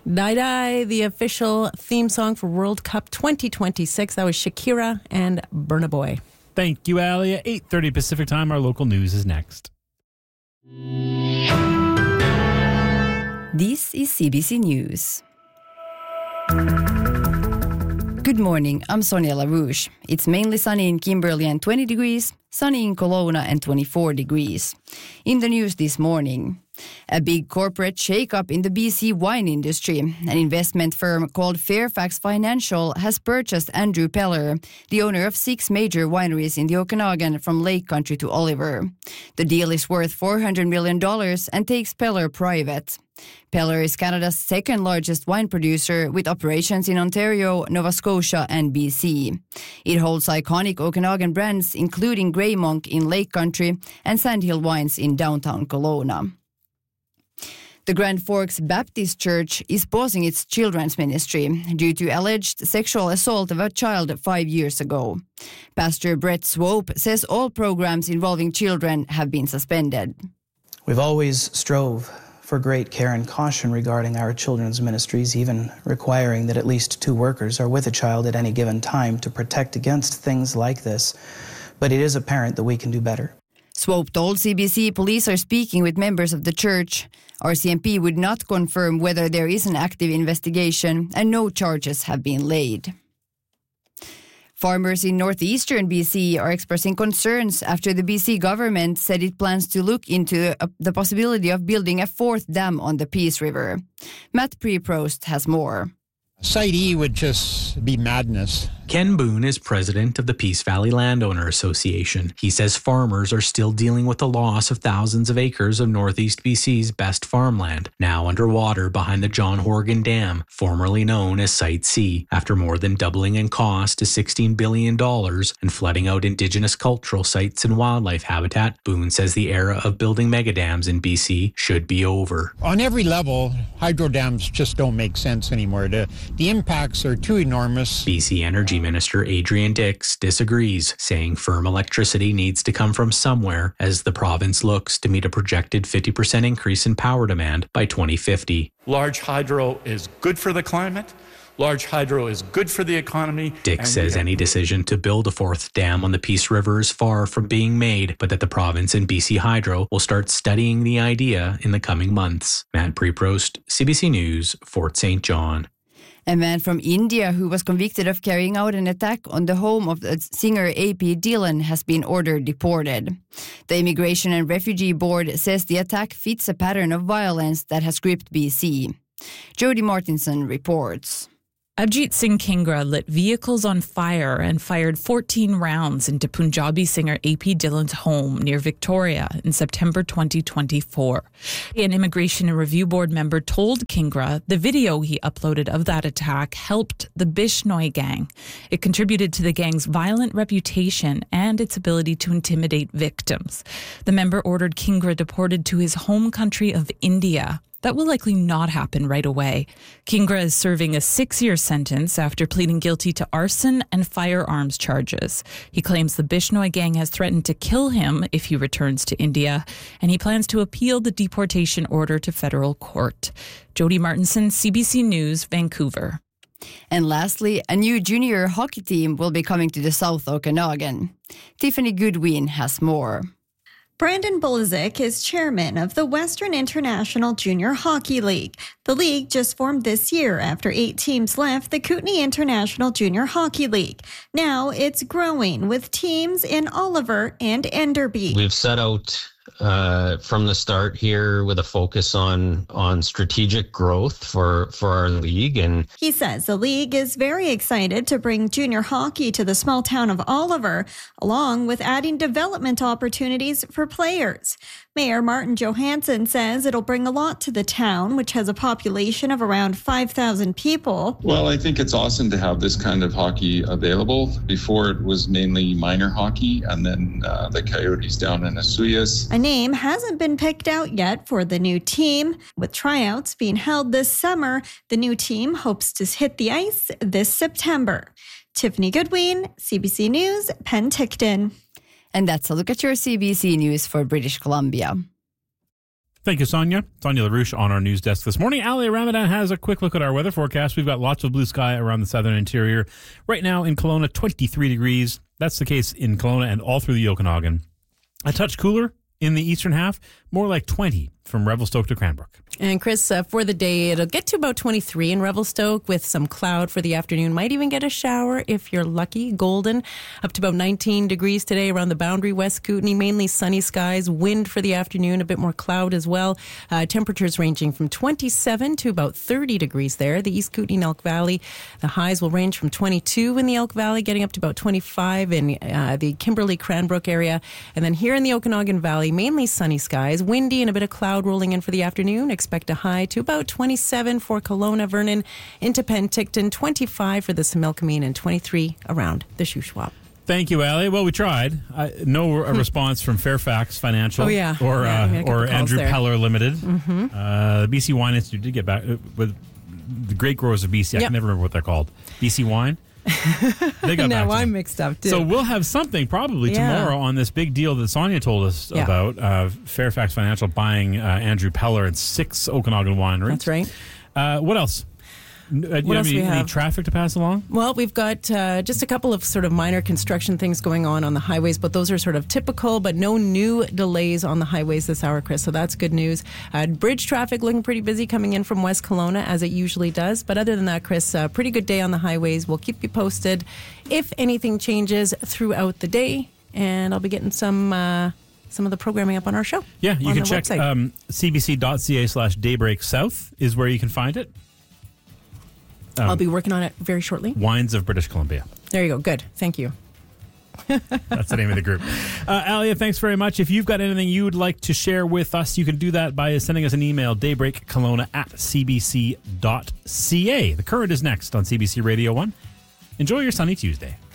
Die Die, the official theme song for World Cup 2026. That was Shakira and Burna Boy. Thank you, Ali. At 8:30 Pacific Time, our local news is next. This is CBC News. Good morning, I'm Sonia LaRouche. It's mainly sunny in Kimberley and 20 degrees, sunny in Kelowna and 24 degrees. In the news this morning, a big corporate shake-up in the BC wine industry. An investment firm called Fairfax Financial has purchased Andrew Peller, the owner of 6 major wineries in the Okanagan from Lake Country to Oliver. The deal is worth $400 million and takes Peller private. Peller is Canada's second largest wine producer with operations in Ontario, Nova Scotia and BC. It holds iconic Okanagan brands including Grey Monk in Lake Country and Sandhill Wines in downtown Kelowna. The Grand Forks Baptist Church is pausing its children's ministry due to alleged sexual assault of a child 5 years ago. Pastor Brett Swope says all programs involving children have been suspended. We've always strove for great care and caution regarding our children's ministries, even requiring that at least 2 workers are with a child at any given time to protect against things like this. But it is apparent that we can do better. Swope told CBC police are speaking with members of the church. RCMP would not confirm whether there is an active investigation and no charges have been laid. Farmers in northeastern BC are expressing concerns after the BC government said it plans to look into the possibility of building a 4th dam on the Peace River. Matt Preprost has more. Site E would just be madness. Ken Boone is president of the Peace Valley Landowner Association. He says farmers are still dealing with the loss of thousands of acres of Northeast BC's best farmland, now underwater behind the John Horgan Dam, formerly known as Site C, after more than doubling in cost to $16 billion and flooding out Indigenous cultural sites and wildlife habitat. Boone says the era of building megadams in BC should be over. On every level, hydro dams just don't make sense anymore. The impacts are too enormous. BC Energy Minister Adrian Dix disagrees, saying firm electricity needs to come from somewhere as the province looks to meet a projected 50% increase in power demand by 2050. Large hydro is good for the climate. Large hydro is good for the economy. Dix says any decision to build a 4th dam on the Peace River is far from being made, but that the province and BC Hydro will start studying the idea in the coming months. Matt Preprost, CBC News, Fort St. John. A man from India who was convicted of carrying out an attack on the home of the singer AP Dhillon has been ordered deported. The Immigration and Refugee Board says the attack fits a pattern of violence that has gripped BC. Jody Martinson reports. Ajit Singh Kingra lit vehicles on fire and fired 14 rounds into Punjabi singer AP Dhillon's home near Victoria in September 2024. An Immigration and Review Board member told Kingra the video he uploaded of that attack helped the Bishnoi gang. It contributed to the gang's violent reputation and its ability to intimidate victims. The member ordered Kingra deported to his home country of India. That will likely not happen right away. Kingra is serving a 6-year sentence after pleading guilty to arson and firearms charges. He claims the Bishnoi gang has threatened to kill him if he returns to India, and he plans to appeal the deportation order to federal court. Jody Martinson, CBC News, Vancouver. And lastly, a new junior hockey team will be coming to the South Okanagan. Tiffany Goodwin has more. Brandon Bolizik is chairman of the Western International Junior Hockey League. The league just formed this year after 8 teams left the Kootenay International Junior Hockey League. Now it's growing with teams in Oliver and Enderby. We've set out from the start here with a focus on strategic growth for our league. And he says the league is very excited to bring junior hockey to the small town of Oliver, along with adding development opportunities for players. Mayor Martin Johansson says it'll bring a lot to the town, which has a population of around 5,000 people. Well, I think it's awesome to have this kind of hockey available. Before it was mainly minor hockey, and then the Coyotes down in Asuyas. A name hasn't been picked out yet for the new team. With tryouts being held this summer, the new team hopes to hit the ice this September. Tiffany Goodwin, CBC News, Penticton. And that's a look at your CBC News for British Columbia. Thank you, Sonia. Sonia LaRouche on our news desk this morning. Ali Ramadan has a quick look at our weather forecast. We've got lots of blue sky around the southern interior. Right now in Kelowna, 23 degrees. That's the case in Kelowna and all through the Okanagan. A touch cooler in the eastern half, more like 20 from Revelstoke to Cranbrook. And Chris, for the day, it'll get to about 23 in Revelstoke with some cloud for the afternoon. Might even get a shower if you're lucky. Golden, up to about 19 degrees today around the boundary. West Kootenay, mainly sunny skies. Wind for the afternoon, a bit more cloud as well. Temperatures ranging from 27 to about 30 degrees there. The East Kootenay and Elk Valley, the highs will range from 22 in the Elk Valley, getting up to about 25 in the Kimberley Cranbrook area. And then here in the Okanagan Valley, mainly sunny skies. Windy and a bit of cloud rolling in for the afternoon. Expect a high to about 27 for Kelowna, Vernon, into Penticton, 25 for the Similkameen, and 23 around the Shuswap. Thank you, Ali. Well, we tried. No response from Fairfax Financial or Andrew Peller Limited. Mm-hmm. The BC Wine Institute did get back with the Great Growers of BC. I can never remember what they're called. BC Wine? They got now back I'm mixed up too. So we'll have something probably tomorrow on this big deal that Sonia told us about. Fairfax Financial buying Andrew Peller and 6 Okanagan wineries. That's right. What else? What else we have? Any traffic to pass along? Well, we've got just a couple of sort of minor construction things going on the highways, but those are sort of typical, but no new delays on the highways this hour, Chris, so that's good news. Bridge traffic looking pretty busy coming in from West Kelowna, as it usually does, but other than that, Chris, pretty good day on the highways. We'll keep you posted if anything changes throughout the day, and I'll be getting some of the programming up on our show. Yeah, you can check cbc.ca/daybreak south is where you can find it. I'll be working on it very shortly. Wines of British Columbia. There you go. Good. Thank you. That's the name of the group. Alia, thanks very much. If you've got anything you would like to share with us, you can do that by sending us an email, daybreakkelowna@cbc.ca. The Current is next on CBC Radio 1. Enjoy your sunny Tuesday.